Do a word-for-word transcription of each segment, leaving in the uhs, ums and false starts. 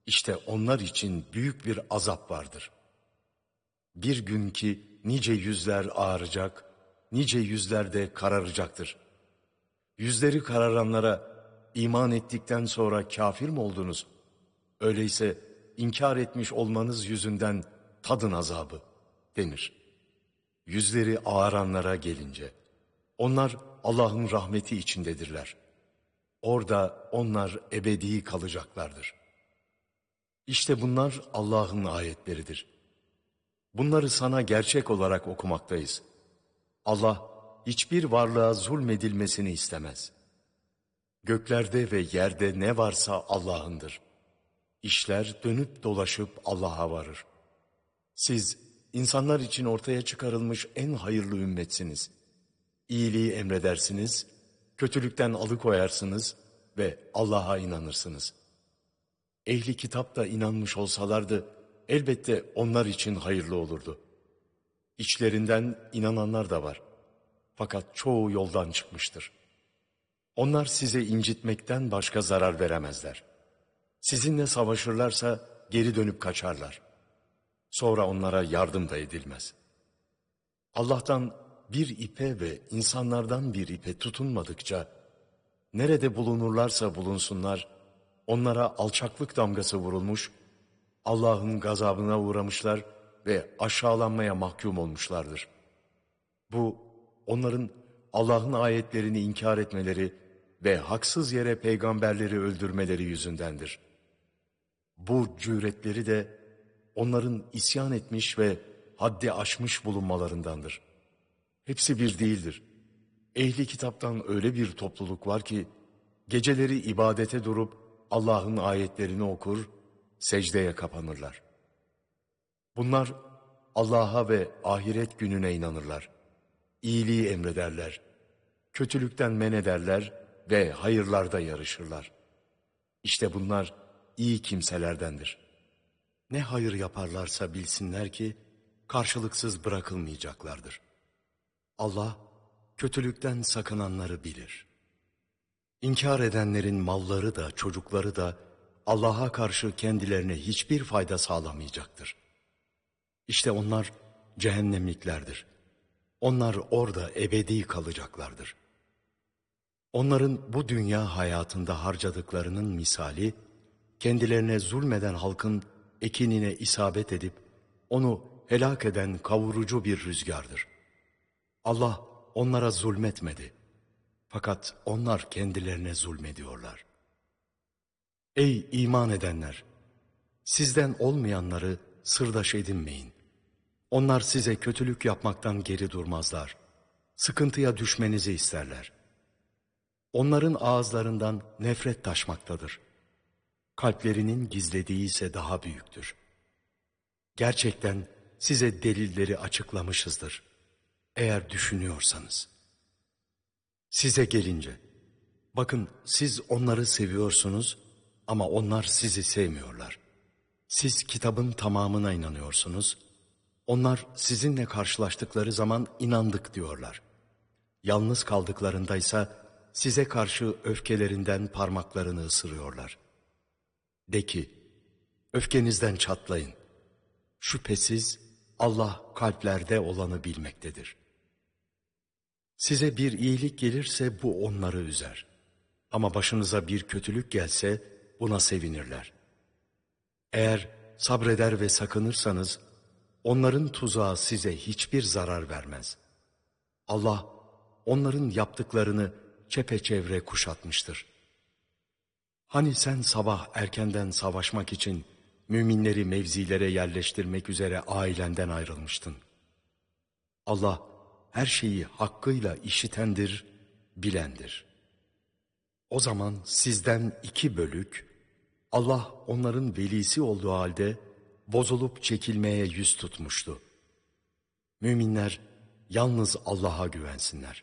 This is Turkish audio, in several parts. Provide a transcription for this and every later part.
İşte onlar için büyük bir azap vardır. Bir gün ki nice yüzler ağaracak, nice yüzler de kararacaktır. Yüzleri kararanlara iman ettikten sonra kafir mi oldunuz? Öyleyse inkar etmiş olmanız yüzünden tadın azabı denir. Yüzleri ağaranlara gelince, onlar Allah'ın rahmeti içindedirler. Orada onlar ebedi kalacaklardır. İşte bunlar Allah'ın ayetleridir. Bunları sana gerçek olarak okumaktayız. Allah hiçbir varlığa zulmedilmesini istemez. Göklerde ve yerde ne varsa Allah'ındır. İşler dönüp dolaşıp Allah'a varır. Siz insanlar için ortaya çıkarılmış en hayırlı ümmetsiniz. İyiliği emredersiniz, kötülükten alıkoyarsınız ve Allah'a inanırsınız. Ehli kitap da inanmış olsalardı elbette onlar için hayırlı olurdu. İçlerinden inananlar da var. Fakat çoğu yoldan çıkmıştır. Onlar size incitmekten başka zarar veremezler. Sizinle savaşırlarsa geri dönüp kaçarlar. Sonra onlara yardım da edilmez. Allah'tan bir ipe ve insanlardan bir ipe tutunmadıkça, nerede bulunurlarsa bulunsunlar, onlara alçaklık damgası vurulmuş, Allah'ın gazabına uğramışlar ve aşağılanmaya mahkum olmuşlardır. Bu, onların Allah'ın ayetlerini inkar etmeleri ve haksız yere peygamberleri öldürmeleri yüzündendir. Bu cüretleri de onların isyan etmiş ve haddi aşmış bulunmalarındandır. Hepsi bir değildir. Ehli kitaptan öyle bir topluluk var ki, geceleri ibadete durup Allah'ın ayetlerini okur, secdeye kapanırlar. Bunlar Allah'a ve ahiret gününe inanırlar. İyiliği emrederler, kötülükten men ederler ve hayırlarda yarışırlar. İşte bunlar iyi kimselerdendir. Ne hayır yaparlarsa bilsinler ki karşılıksız bırakılmayacaklardır. Allah kötülükten sakınanları bilir. İnkar edenlerin malları da çocukları da Allah'a karşı kendilerine hiçbir fayda sağlamayacaktır. İşte onlar cehennemliklerdir. Onlar orada ebedi kalacaklardır. Onların bu dünya hayatında harcadıklarının misali, kendilerine zulmeden halkın ekinine isabet edip, onu helak eden kavurucu bir rüzgardır. Allah onlara zulmetmedi. Fakat onlar kendilerine zulmediyorlar. Ey iman edenler! Sizden olmayanları sırdaş edinmeyin. Onlar size kötülük yapmaktan geri durmazlar. Sıkıntıya düşmenizi isterler. Onların ağızlarından nefret taşmaktadır. Kalplerinin gizlediği ise daha büyüktür. Gerçekten size delilleri açıklamışızdır. Eğer düşünüyorsanız. Size gelince, bakın siz onları seviyorsunuz ama onlar sizi sevmiyorlar. Siz kitabın tamamına inanıyorsunuz. Onlar sizinle karşılaştıkları zaman inandık diyorlar. Yalnız kaldıklarındaysa size karşı öfkelerinden parmaklarını ısırıyorlar. De ki, öfkenizden çatlayın. Şüphesiz Allah kalplerde olanı bilmektedir. Size bir iyilik gelirse bu onları üzer. Ama başınıza bir kötülük gelse buna sevinirler. Eğer sabreder ve sakınırsanız onların tuzağı size hiçbir zarar vermez. Allah onların yaptıklarını çepeçevre kuşatmıştır. Hani sen sabah erkenden savaşmak için müminleri mevzilere yerleştirmek üzere ailenden ayrılmıştın. Allah her şeyi hakkıyla işitendir, bilendir. O zaman sizden iki bölük, Allah onların velisi olduğu halde bozulup çekilmeye yüz tutmuştu. Müminler yalnız Allah'a güvensinler.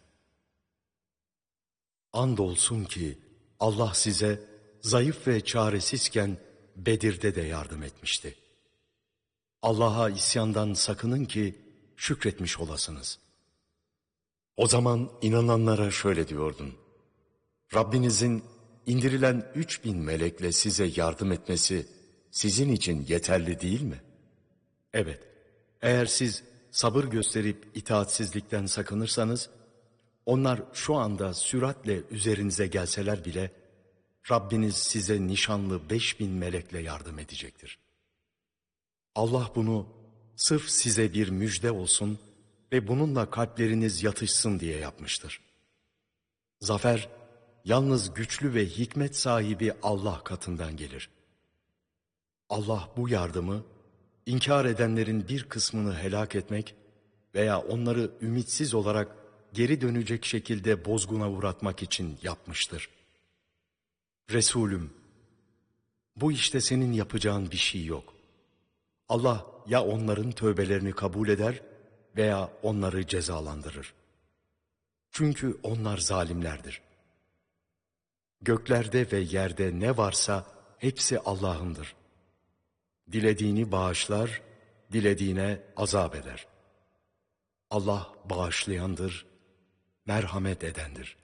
Andolsun ki Allah size zayıf ve çaresizken Bedir'de de yardım etmişti. Allah'a isyandan sakının ki şükretmiş olasınız. O zaman inananlara şöyle diyordun: Rabbinizin indirilen üç bin melekle size yardım etmesi sizin için yeterli değil mi? Evet, eğer siz sabır gösterip itaatsizlikten sakınırsanız, onlar şu anda süratle üzerinize gelseler bile, Rabbiniz size nişanlı beş bin melekle yardım edecektir. Allah bunu sırf size bir müjde olsun ve bununla kalpleriniz yatışsın diye yapmıştır. Zafer, yalnız güçlü ve hikmet sahibi Allah katından gelir. Allah bu yardımı, inkar edenlerin bir kısmını helak etmek veya onları ümitsiz olarak geri dönecek şekilde bozguna uğratmak için yapmıştır. Resulüm, bu işte senin yapacağın bir şey yok. Allah ya onların tövbelerini kabul eder veya onları cezalandırır. Çünkü onlar zalimlerdir. Göklerde ve yerde ne varsa hepsi Allah'ındır. Dilediğini bağışlar, dilediğine azap eder. Allah bağışlayandır, merhamet edendir.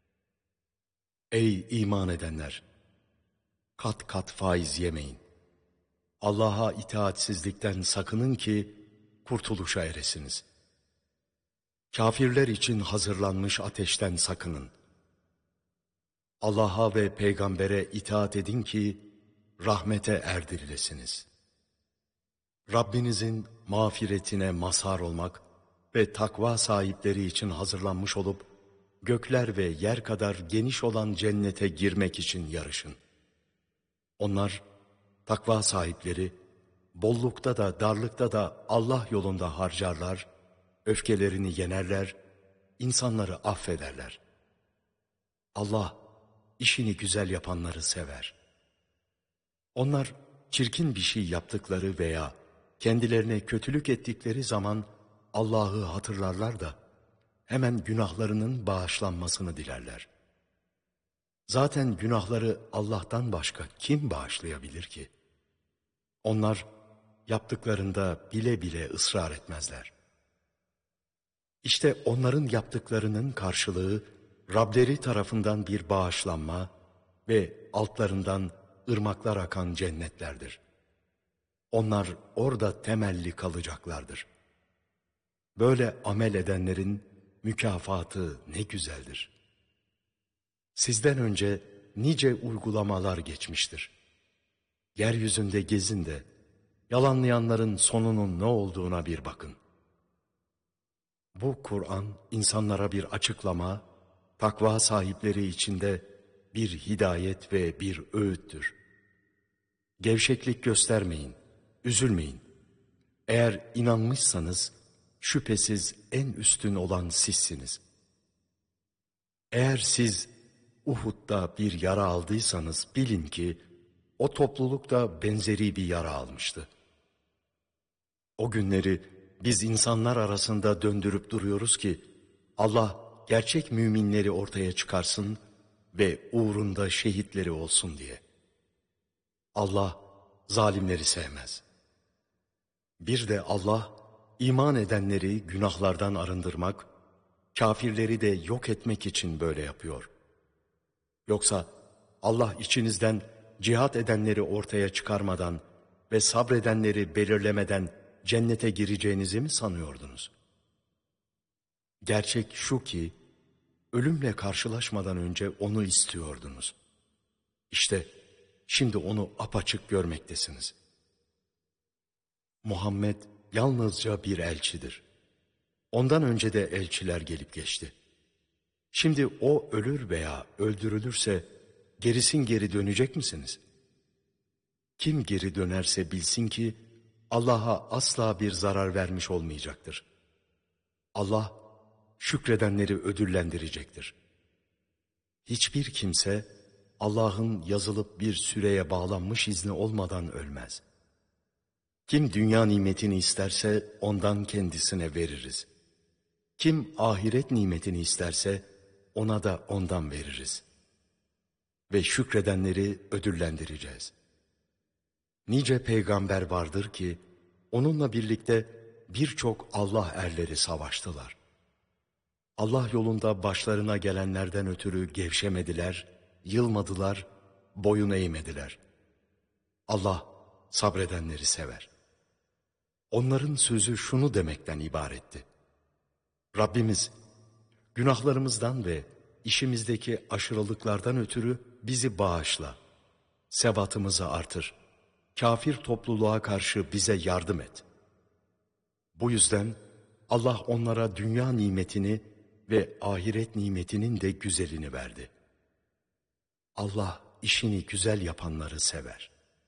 Ey iman edenler! Kat kat faiz yemeyin. Allah'a itaatsizlikten sakının ki kurtuluşa eresiniz. Kafirler için hazırlanmış ateşten sakının. Allah'a ve peygambere itaat edin ki rahmete erdirilesiniz. Rabbinizin mağfiretine mazhar olmak ve takva sahipleri için hazırlanmış olup gökler ve yer kadar geniş olan cennete girmek için yarışın. Onlar, takva sahipleri, bollukta da darlıkta da Allah yolunda harcarlar, öfkelerini yenerler, insanları affederler. Allah, işini güzel yapanları sever. Onlar, çirkin bir şey yaptıkları veya kendilerine kötülük ettikleri zaman Allah'ı hatırlarlar da, hemen günahlarının bağışlanmasını dilerler. Zaten günahları Allah'tan başka kim bağışlayabilir ki? Onlar yaptıklarında bile bile ısrar etmezler. İşte onların yaptıklarının karşılığı Rableri tarafından bir bağışlanma ve altlarından ırmaklar akan cennetlerdir. Onlar orada temelli kalacaklardır. Böyle amel edenlerin mükafatı ne güzeldir. Sizden önce nice uygulamalar geçmiştir. Yeryüzünde gezin de yalanlayanların sonunun ne olduğuna bir bakın. Bu Kur'an insanlara bir açıklama, takva sahipleri içinde bir hidayet ve bir öğüttür. Gevşeklik göstermeyin, üzülmeyin. Eğer inanmışsanız şüphesiz en üstün olan sizsiniz. Eğer siz Uhud'da bir yara aldıysanız bilin ki o topluluk da benzeri bir yara almıştı. O günleri biz insanlar arasında döndürüp duruyoruz ki Allah gerçek müminleri ortaya çıkarsın ve uğrunda şehitleri olsun diye. Allah zalimleri sevmez. Bir de Allah iman edenleri günahlardan arındırmak, kafirleri de yok etmek için böyle yapıyor. Yoksa Allah içinizden cihat edenleri ortaya çıkarmadan ve sabredenleri belirlemeden cennete gireceğinizi mi sanıyordunuz? Gerçek şu ki, ölümle karşılaşmadan önce onu istiyordunuz. İşte şimdi onu apaçık görmektesiniz. Muhammed yalnızca bir elçidir. Ondan önce de elçiler gelip geçti. Şimdi o ölür veya öldürülürse gerisin geri dönecek misiniz? Kim geri dönerse bilsin ki Allah'a asla bir zarar vermiş olmayacaktır. Allah şükredenleri ödüllendirecektir. Hiçbir kimse Allah'ın yazılıp bir süreye bağlanmış izni olmadan ölmez. Kim dünya nimetini isterse ondan kendisine veririz. Kim ahiret nimetini isterse ona da ondan veririz. Ve şükredenleri ödüllendireceğiz. Nice peygamber vardır ki onunla birlikte birçok Allah erleri savaştılar. Allah yolunda başlarına gelenlerden ötürü gevşemediler, yılmadılar, boyun eğmediler. Allah sabredenleri sever. Onların sözü şunu demekten ibaretti: Rabbimiz, günahlarımızdan ve işimizdeki aşırılıklardan ötürü bizi bağışla, sebatımızı artır, kafir topluluğa karşı bize yardım et. Bu yüzden Allah onlara dünya nimetini ve ahiret nimetinin de güzelini verdi. Allah işini güzel yapanları sever.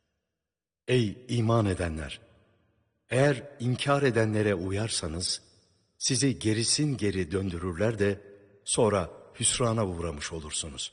Ey iman edenler! Eğer inkar edenlere uyarsanız, sizi gerisin geri döndürürler de sonra hüsrana uğramış olursunuz.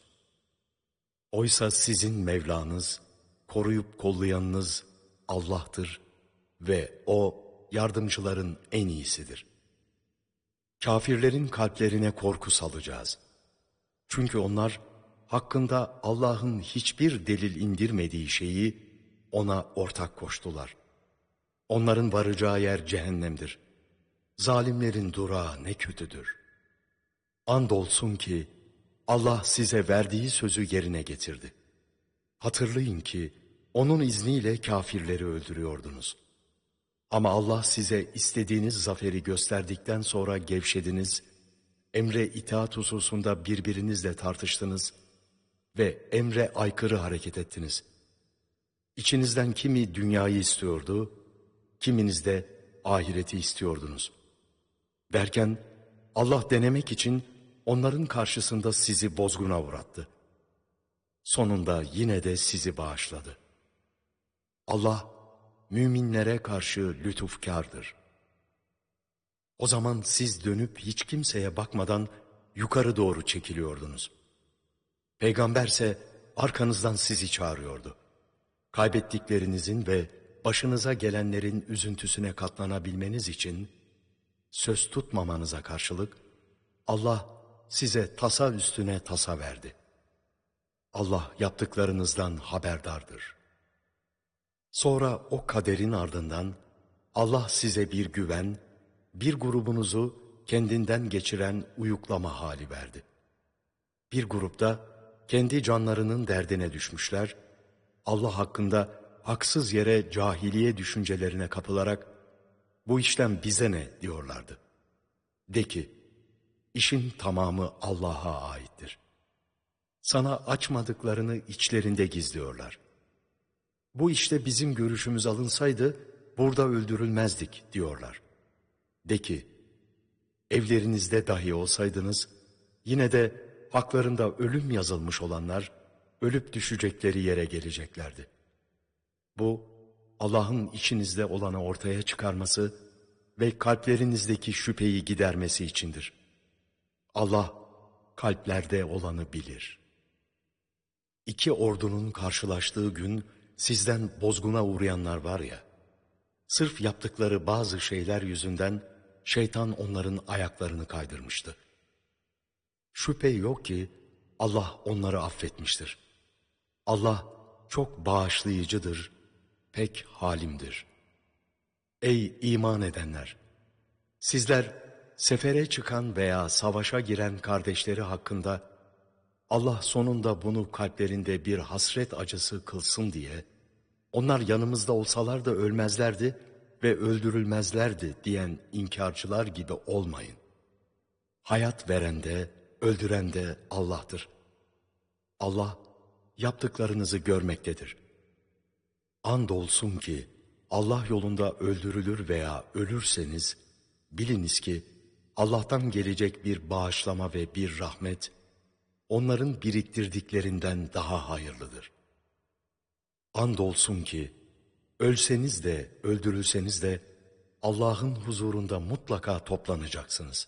Oysa sizin Mevlanız, koruyup kollayanınız Allah'tır ve O yardımcıların en iyisidir. Kafirlerin kalplerine korku salacağız. Çünkü onlar hakkında Allah'ın hiçbir delil indirmediği şeyi ona ortak koştular. Onların varacağı yer cehennemdir. Zalimlerin durağı ne kötüdür. Andolsun ki Allah size verdiği sözü yerine getirdi. Hatırlayın ki onun izniyle kafirleri öldürüyordunuz. Ama Allah size istediğiniz zaferi gösterdikten sonra gevşediniz, emre itaat hususunda birbirinizle tartıştınız ve emre aykırı hareket ettiniz. İçinizden kimi dünyayı istiyordu, kiminiz de ahireti istiyordunuz. Derken Allah denemek için onların karşısında sizi bozguna uğrattı. Sonunda yine de sizi bağışladı. Allah müminlere karşı lütufkârdır. O zaman siz dönüp hiç kimseye bakmadan yukarı doğru çekiliyordunuz. Peygamberse arkanızdan sizi çağırıyordu. Kaybettiklerinizin ve başınıza gelenlerin üzüntüsüne katlanabilmeniz için söz tutmamanıza karşılık Allah size tasa üstüne tasa verdi. Allah yaptıklarınızdan haberdardır. Sonra o kaderin ardından Allah size bir güven, bir grubunuzu kendinden geçiren uyuklama hali verdi. Bir grupta kendi canlarının derdine düşmüşler, Allah hakkında haksız yere cahiliye düşüncelerine kapılarak bu işten bize ne diyorlardı. De ki, işin tamamı Allah'a aittir. Sana açmadıklarını içlerinde gizliyorlar. Bu işte bizim görüşümüz alınsaydı burada öldürülmezdik diyorlar. De ki, evlerinizde dahi olsaydınız yine de haklarında ölüm yazılmış olanlar ölüp düşecekleri yere geleceklerdi. Bu Allah'ın içinizde olanı ortaya çıkarması ve kalplerinizdeki şüpheyi gidermesi içindir. Allah kalplerde olanı bilir. İki ordunun karşılaştığı gün sizden bozguna uğrayanlar var ya, sırf yaptıkları bazı şeyler yüzünden şeytan onların ayaklarını kaydırmıştı. Şüphe yok ki Allah onları affetmiştir. Allah çok bağışlayıcıdır, pek halimdir. Ey iman edenler! Sizler sefere çıkan veya savaşa giren kardeşleri hakkında Allah sonunda bunu kalplerinde bir hasret acısı kılsın diye, onlar yanımızda olsalar da ölmezlerdi ve öldürülmezlerdi diyen inkarcılar gibi olmayın. Hayat veren de, öldüren de Allah'tır. Allah yaptıklarınızı görmektedir. Andolsun ki Allah yolunda öldürülür veya ölürseniz, biliniz ki Allah'tan gelecek bir bağışlama ve bir rahmet, onların biriktirdiklerinden daha hayırlıdır. Andolsun ki, ölseniz de öldürülseniz de Allah'ın huzurunda mutlaka toplanacaksınız.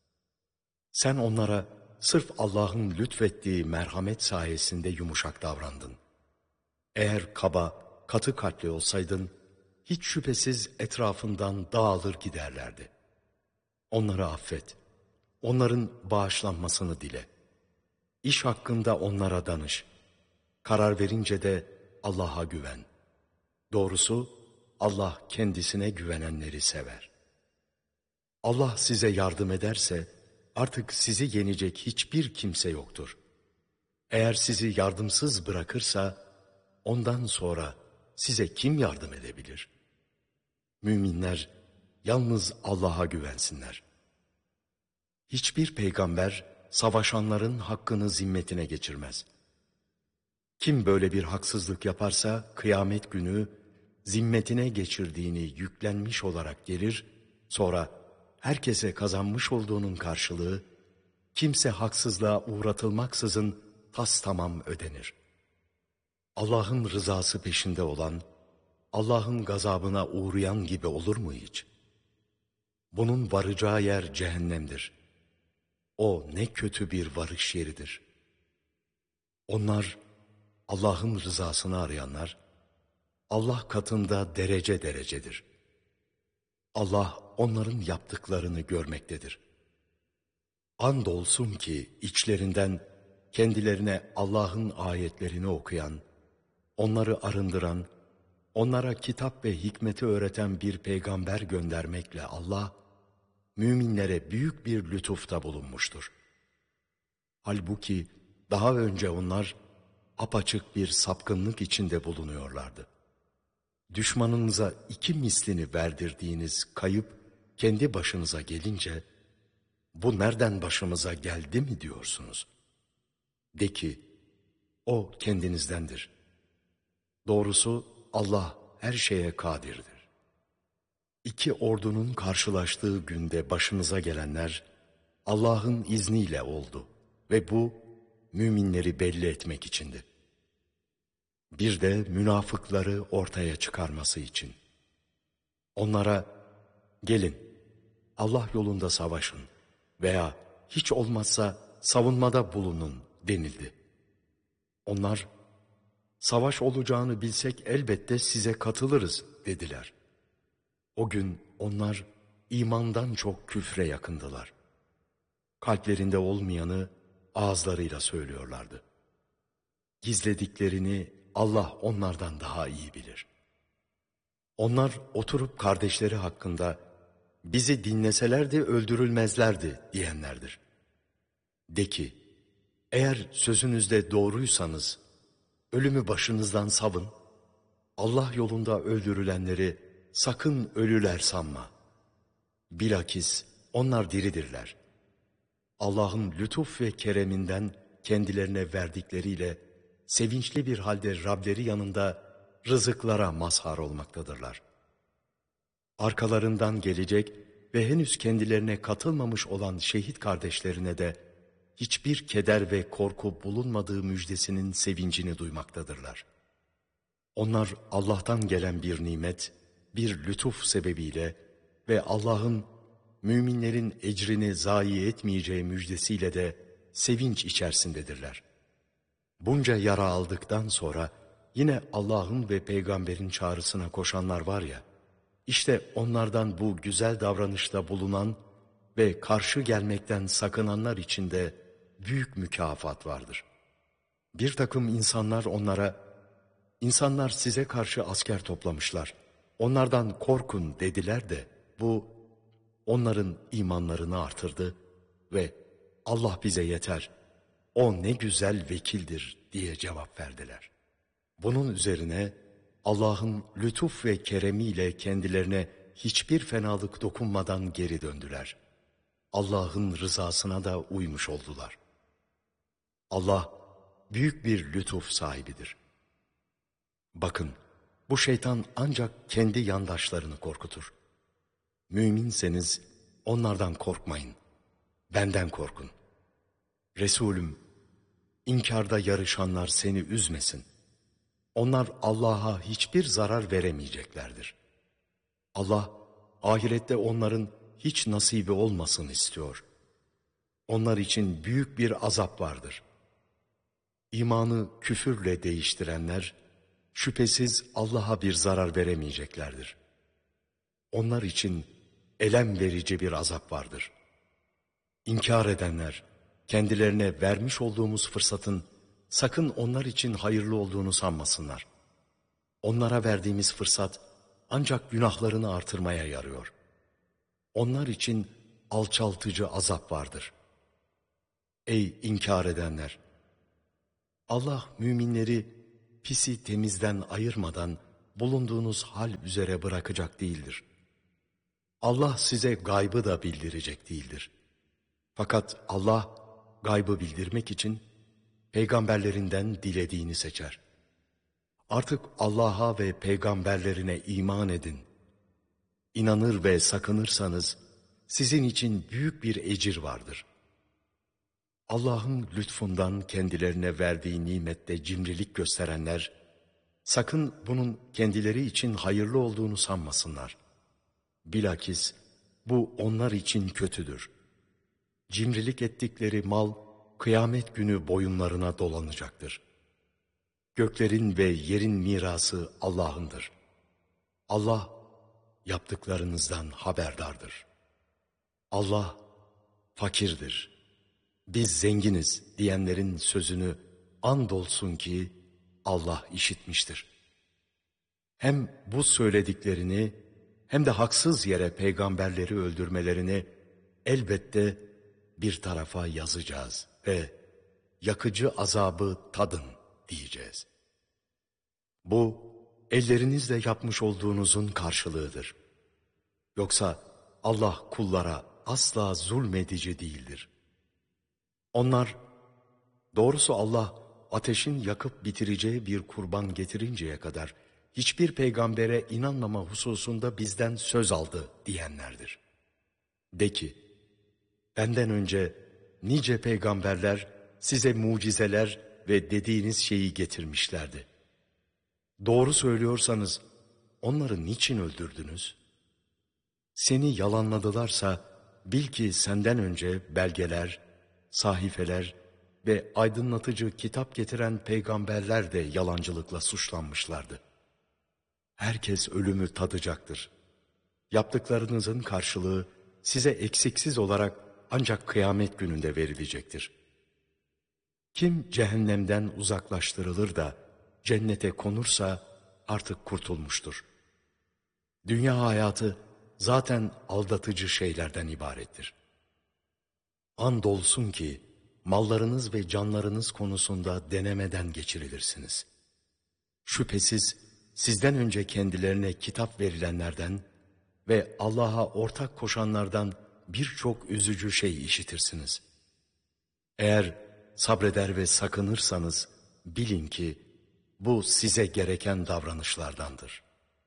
Sen onlara sırf Allah'ın lütfettiği merhamet sayesinde yumuşak davrandın. Eğer kaba, katı kalpli olsaydın, hiç şüphesiz etrafından dağılır giderlerdi. Onları affet, onların bağışlanmasını dile. İş hakkında onlara danış. Karar verince de Allah'a güven. Doğrusu Allah kendisine güvenenleri sever. Allah size yardım ederse artık sizi yenecek hiçbir kimse yoktur. Eğer sizi yardımsız bırakırsa ondan sonra size kim yardım edebilir? Müminler yalnız Allah'a güvensinler. Hiçbir peygamber savaşanların hakkını zimmetine geçirmez. Kim böyle bir haksızlık yaparsa kıyamet günü zimmetine geçirdiğini yüklenmiş olarak gelir, sonra herkese kazanmış olduğunun karşılığı kimse haksızlığa uğratılmaksızın tastamam ödenir. Allah'ın rızası peşinde olan, Allah'ın gazabına uğrayan gibi olur mu hiç? Bunun varacağı yer cehennemdir. O ne kötü bir varış yeridir. Onlar, Allah'ın rızasını arayanlar, Allah katında derece derecedir. Allah onların yaptıklarını görmektedir. Andolsun ki içlerinden kendilerine Allah'ın ayetlerini okuyan, onları arındıran, onlara kitap ve hikmeti öğreten bir peygamber göndermekle Allah, müminlere büyük bir lütufta bulunmuştur. Halbuki daha önce onlar apaçık bir sapkınlık içinde bulunuyorlardı. Düşmanınıza iki mislini verdirdiğiniz kayıp kendi başınıza gelince, bu nereden başımıza geldi mi diyorsunuz? De ki, o kendinizdendir. Doğrusu Allah her şeye kadirdir. İki ordunun karşılaştığı günde başınıza gelenler Allah'ın izniyle oldu ve bu müminleri belli etmek içindi. Bir de münafıkları ortaya çıkarması için. Onlara gelin Allah yolunda savaşın veya hiç olmazsa savunmada bulunun denildi. Onlar savaş olacağını bilsek elbette size katılırız dediler. O gün onlar imandan çok küfre yakındılar. Kalplerinde olmayanı ağızlarıyla söylüyorlardı. Gizlediklerini Allah onlardan daha iyi bilir. Onlar oturup kardeşleri hakkında bizi dinleselerdi öldürülmezlerdi diyenlerdir. De ki, eğer sözünüzde doğruysanız ölümü başınızdan savın, Allah yolunda öldürülenleri sakın ölüler sanma. Bilakis onlar diridirler. Allah'ın lütuf ve kereminden kendilerine verdikleriyle sevinçli bir halde Rableri yanında rızıklara mazhar olmaktadırlar. Arkalarından gelecek ve henüz kendilerine katılmamış olan şehit kardeşlerine de hiçbir keder ve korku bulunmadığı müjdesinin sevincini duymaktadırlar. Onlar Allah'tan gelen bir nimet, bir lütuf sebebiyle ve Allah'ın müminlerin ecrini zayi etmeyeceği müjdesiyle de sevinç içerisindedirler. Bunca yara aldıktan sonra yine Allah'ın ve peygamberin çağrısına koşanlar var ya, işte onlardan bu güzel davranışta bulunan ve karşı gelmekten sakınanlar için de büyük mükafat vardır. Bir takım insanlar onlara, insanlar size karşı asker toplamışlar, onlardan korkun dediler de bu onların imanlarını artırdı ve Allah bize yeter, o ne güzel vekildir diye cevap verdiler. Bunun üzerine Allah'ın lütuf ve keremiyle kendilerine hiçbir fenalık dokunmadan geri döndüler. Allah'ın rızasına da uymuş oldular. Allah büyük bir lütuf sahibidir. Bakın, bu şeytan ancak kendi yandaşlarını korkutur. Müminseniz onlardan korkmayın, benden korkun. Resulüm, inkarda yarışanlar seni üzmesin. Onlar Allah'a hiçbir zarar veremeyeceklerdir. Allah, ahirette onların hiç nasibi olmasın istiyor. Onlar için büyük bir azap vardır. İmanı küfürle değiştirenler, şüphesiz Allah'a bir zarar veremeyeceklerdir. Onlar için elem verici bir azap vardır. İnkar edenler, kendilerine vermiş olduğumuz fırsatın sakın onlar için hayırlı olduğunu sanmasınlar. Onlara verdiğimiz fırsat ancak günahlarını artırmaya yarıyor. Onlar için alçaltıcı azap vardır. Ey inkar edenler! Allah müminleri pisi temizden ayırmadan bulunduğunuz hal üzere bırakacak değildir. Allah size gaybı da bildirecek değildir. Fakat Allah gaybı bildirmek için peygamberlerinden dilediğini seçer. Artık Allah'a ve peygamberlerine iman edin. İnanır ve sakınırsanız sizin için büyük bir ecir vardır. Allah'ın lütfundan kendilerine verdiği nimette cimrilik gösterenler, sakın bunun kendileri için hayırlı olduğunu sanmasınlar. Bilakis bu onlar için kötüdür. Cimrilik ettikleri mal, kıyamet günü boyunlarına dolanacaktır. Göklerin ve yerin mirası Allah'ındır. Allah, yaptıklarınızdan haberdardır. Allah, fakirdir. Biz zenginiz diyenlerin sözünü andolsun ki Allah işitmiştir. Hem bu söylediklerini hem de haksız yere peygamberleri öldürmelerini elbette bir tarafa yazacağız ve yakıcı azabı tadın diyeceğiz. Bu ellerinizle yapmış olduğunuzun karşılığıdır. Yoksa Allah kullara asla zulmedici değildir. Onlar, doğrusu Allah ateşin yakıp bitireceği bir kurban getirinceye kadar hiçbir peygambere inanmama hususunda bizden söz aldı diyenlerdir. De ki, benden önce nice peygamberler size mucizeler ve dediğiniz şeyi getirmişlerdi. Doğru söylüyorsanız onları niçin öldürdünüz? Seni yalanladılarsa bil ki senden önce belgeler, sahifeler ve aydınlatıcı kitap getiren peygamberler de yalancılıkla suçlanmışlardı. Herkes ölümü tadacaktır. Yaptıklarınızın karşılığı size eksiksiz olarak ancak kıyamet gününde verilecektir. Kim cehennemden uzaklaştırılır da cennete konursa artık kurtulmuştur. Dünya hayatı zaten aldatıcı şeylerden ibarettir. Andolsun ki mallarınız ve canlarınız konusunda denemeden geçirilirsiniz. Şüphesiz sizden önce kendilerine kitap verilenlerden ve Allah'a ortak koşanlardan birçok üzücü şey işitirsiniz. Eğer sabreder ve sakınırsanız bilin ki bu size gereken davranışlardandır.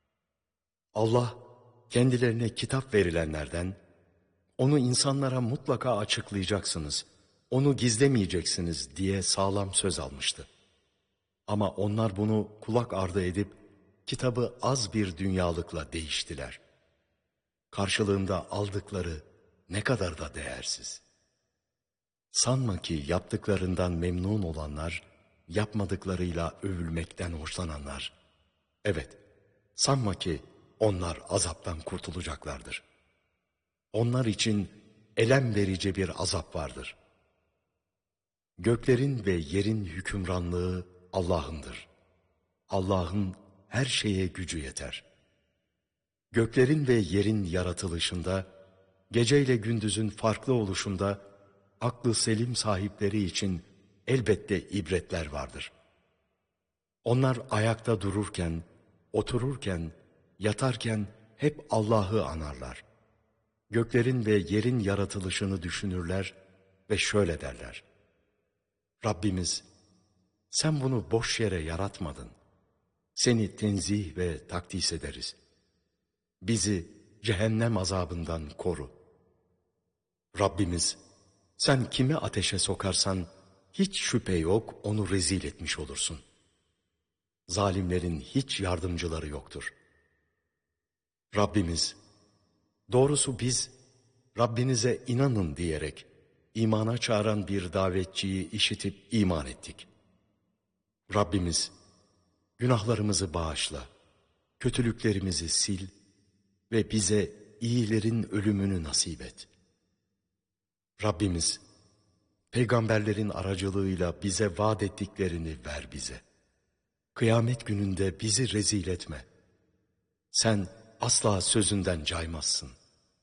Allah kendilerine kitap verilenlerden, onu insanlara mutlaka açıklayacaksınız, onu gizlemeyeceksiniz diye sağlam söz almıştı. Ama onlar bunu kulak ardı edip kitabı az bir dünyalıkla değiştiler. Karşılığında aldıkları ne kadar da değersiz. Sanma ki yaptıklarından memnun olanlar, yapmadıklarıyla övülmekten hoşlananlar. Evet, sanma ki onlar azaptan kurtulacaklardır. Onlar için elem verici bir azap vardır. Göklerin ve yerin hükümranlığı Allah'ındır. Allah'ın her şeye gücü yeter. Göklerin ve yerin yaratılışında, geceyle gündüzün farklı oluşunda, aklı selim sahipleri için elbette ibretler vardır. Onlar ayakta dururken, otururken, yatarken hep Allah'ı anarlar. Göklerin ve yerin yaratılışını düşünürler ve şöyle derler: Rabbimiz, sen bunu boş yere yaratmadın. Seni tenzih ve takdis ederiz. Bizi cehennem azabından koru. Rabbimiz, sen kimi ateşe sokarsan hiç şüphe yok onu rezil etmiş olursun. Zalimlerin hiç yardımcıları yoktur. Rabbimiz, doğrusu biz Rabbinize inanın diyerek imana çağıran bir davetçiyi işitip iman ettik. Rabbimiz, günahlarımızı bağışla, kötülüklerimizi sil ve bize iyilerin ölümünü nasip et. Rabbimiz, peygamberlerin aracılığıyla bize vaat ettiklerini ver bize. Kıyamet gününde bizi rezil etme. Sen asla sözünden caymazsın.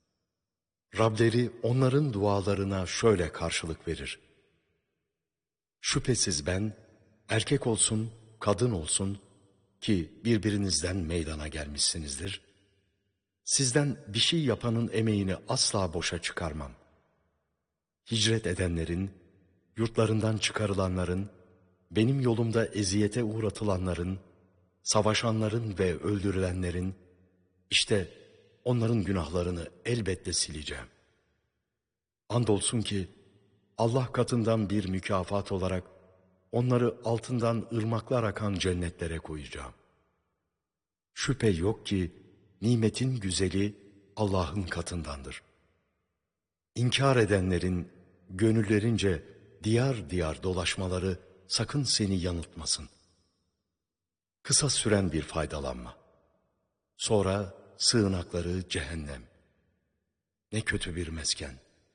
Rableri onların dualarına şöyle karşılık verir: Şüphesiz ben, erkek olsun, kadın olsun, ki birbirinizden meydana gelmişsinizdir. Sizden bir şey yapanın emeğini asla boşa çıkarmam. Hicret edenlerin, yurtlarından çıkarılanların, benim yolumda eziyete uğratılanların, savaşanların ve öldürülenlerin, işte onların günahlarını elbette sileceğim. Andolsun ki Allah katından bir mükafat olarak onları altından ırmaklar akan cennetlere koyacağım. Şüphe yok ki nimetin güzeli Allah'ın katındandır. İnkar edenlerin gönüllerince diyar diyar dolaşmaları sakın seni yanıltmasın. Kısa süren bir faydalanma. Sonra sığınakları cehennem. Ne kötü bir mesken.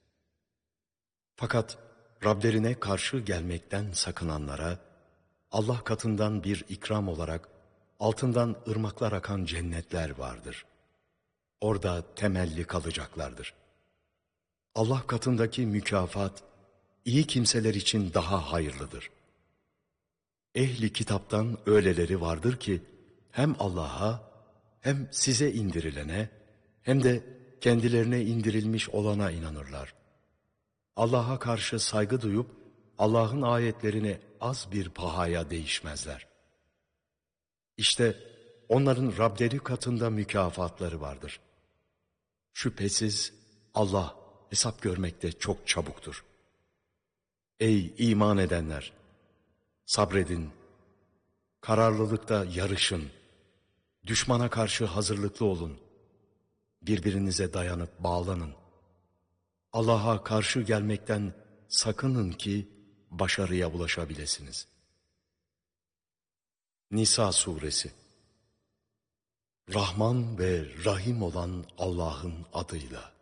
Fakat Rablerine karşı gelmekten sakınanlara Allah katından bir ikram olarak altından ırmaklar akan cennetler vardır. Orada temelli kalacaklardır. Allah katındaki mükafat iyi kimseler için daha hayırlıdır. Ehli kitaptan öyleleri vardır ki hem Allah'a hem size indirilene hem de kendilerine indirilmiş olana inanırlar. Allah'a karşı saygı duyup Allah'ın ayetlerini az bir pahaya değişmezler. İşte onların Rableri katında mükafatları vardır. Şüphesiz Allah hesap görmekte çok çabuktur. Ey iman edenler! Sabredin, kararlılıkta yarışın, düşmana karşı hazırlıklı olun, birbirinize dayanıp bağlanın. Allah'a karşı gelmekten sakının ki başarıya ulaşabilirsiniz. Nisa Suresi. Rahman ve Rahim olan Allah'ın adıyla.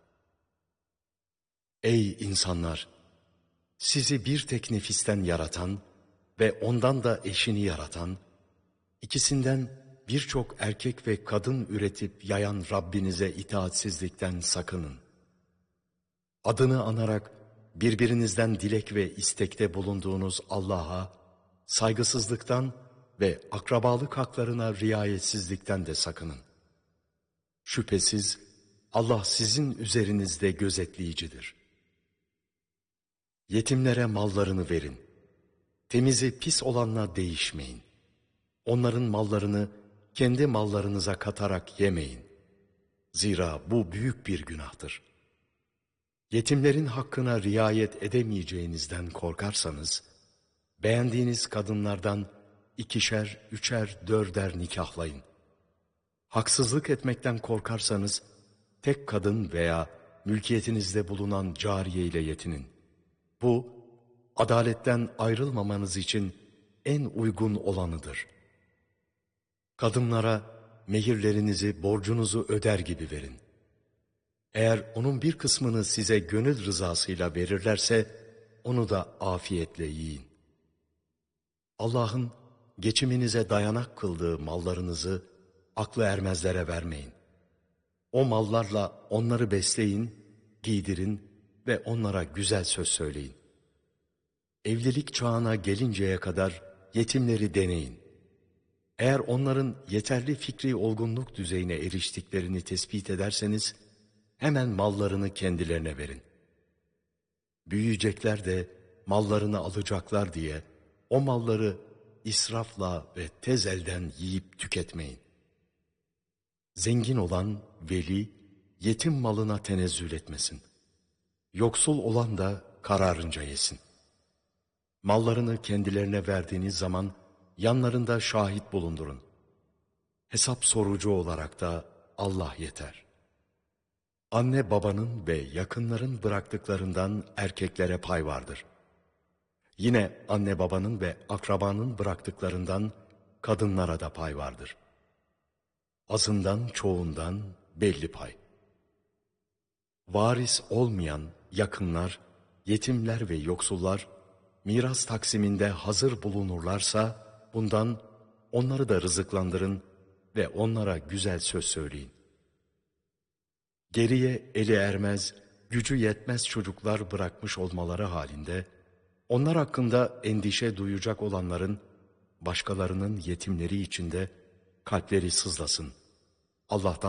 Ey insanlar! Sizi bir tek nefisten yaratan ve ondan da eşini yaratan, ikisinden birçok erkek ve kadın üretip yayan Rabbinize itaatsizlikten sakının. Adını anarak birbirinizden dilek ve istekte bulunduğunuz Allah'a saygısızlıktan ve akrabalık haklarına riayetsizlikten de sakının. Şüphesiz Allah sizin üzerinizde gözetleyicidir. Yetimlere mallarını verin. Temizi pis olanla değişmeyin. Onların mallarını kendi mallarınıza katarak yemeyin. Zira bu büyük bir günahtır. Yetimlerin hakkına riayet edemeyeceğinizden korkarsanız, beğendiğiniz kadınlardan ikişer, üçer, dörder nikahlayın. Haksızlık etmekten korkarsanız, tek kadın veya mülkiyetinizde bulunan cariye ile yetinin. Bu, adaletten ayrılmamanız için en uygun olanıdır. Kadınlara mehirlerinizi, borcunuzu öder gibi verin. Eğer onun bir kısmını size gönül rızasıyla verirlerse, onu da afiyetle yiyin. Allah'ın geçiminize dayanak kıldığı mallarınızı aklı ermezlere vermeyin. O mallarla onları besleyin, giydirin ve onlara güzel söz söyleyin. Evlilik çağına gelinceye kadar yetimleri deneyin. Eğer onların yeterli fikri olgunluk düzeyine eriştiklerini tespit ederseniz, hemen mallarını kendilerine verin. Büyüyecekler de mallarını alacaklar diye o malları israfla ve tez elden yiyip tüketmeyin. Zengin olan veli yetim malına tenezzül etmesin. Yoksul olan da kararınca yesin. Mallarını kendilerine verdiğiniz zaman yanlarında şahit bulundurun. Hesap sorucu olarak da Allah yeter. Anne babanın ve yakınların bıraktıklarından erkeklere pay vardır. Yine anne babanın ve akrabanın bıraktıklarından kadınlara da pay vardır. Azından çoğundan belli pay. Varis olmayan yakınlar, yetimler ve yoksullar miras taksiminde hazır bulunurlarsa bundan onları da rızıklandırın ve onlara güzel söz söyleyin. Geriye eli ermez, gücü yetmez çocuklar bırakmış olmaları halinde, onlar hakkında endişe duyacak olanların, başkalarının yetimleri içinde kalpleri sızlasın. Allah'tan